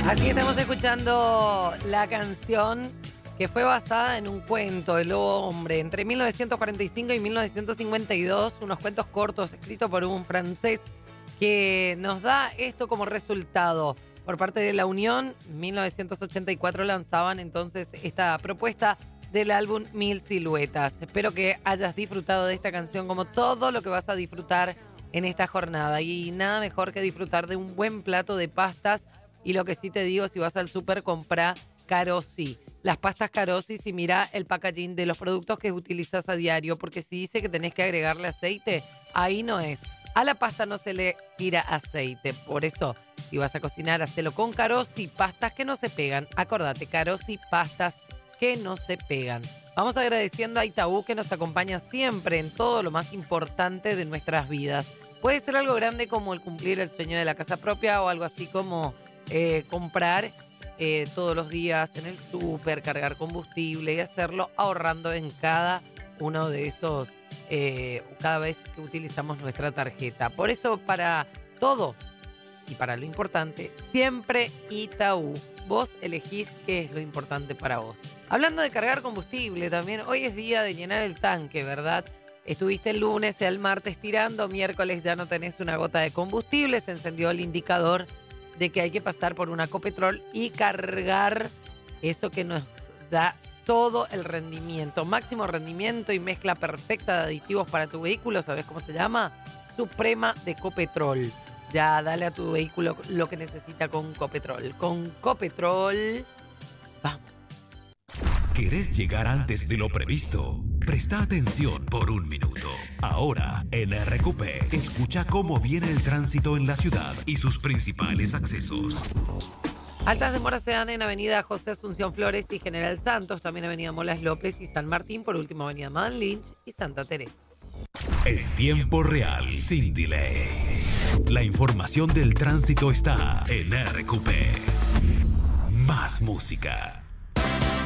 Así estamos escuchando la canción que fue basada en un cuento, El Lobo Hombre, entre 1945 y 1952, unos cuentos cortos escritos por un francés que nos da esto como resultado. Por parte de La Unión, 1984 lanzaban entonces esta propuesta del álbum Mil Siluetas. Espero que hayas disfrutado de esta canción como todo lo que vas a disfrutar en esta jornada. Y nada mejor que disfrutar de un buen plato de pastas. Y lo que sí te digo, si vas al súper, comprá Carosi. Las pastas Carosi, y mira el packaging de los productos que utilizas a diario, porque si dice que tenés que agregarle aceite, ahí no es. A la pasta no se le tira aceite. Por eso, si vas a cocinar, hacelo con Carosi, pastas que no se pegan. Acordate, Carosi, pastas que no se pegan. Vamos agradeciendo a Itaú, que nos acompaña siempre en todo lo más importante de nuestras vidas. Puede ser algo grande como el cumplir el sueño de la casa propia o algo así como comprar todos los días en el súper, cargar combustible y hacerlo ahorrando en cada uno de esos, cada vez que utilizamos nuestra tarjeta. Por eso, para todo y para lo importante, siempre Itaú. Vos elegís qué es lo importante para vos. Hablando de cargar combustible, también hoy es día de llenar el tanque, ¿verdad? Estuviste el lunes y el martes tirando, miércoles ya no tenés una gota de combustible, se encendió el indicador de que hay que pasar por una Copetrol y cargar eso que nos da todo el rendimiento, máximo rendimiento y mezcla perfecta de aditivos para tu vehículo. ¿Sabes cómo se llama? Suprema de Copetrol. Ya dale a tu vehículo lo que necesita con Copetrol. Con Copetrol, vamos. ¿Querés llegar antes de lo previsto? Presta atención por un minuto. Ahora, en RQP, escucha cómo viene el tránsito en la ciudad y sus principales accesos. Altas demoras se dan en Avenida José Asunción Flores y General Santos, también Avenida Molas López y San Martín, por último Avenida Man Lynch y Santa Teresa. En tiempo real, sin delay. La información del tránsito está en RQP. Más música.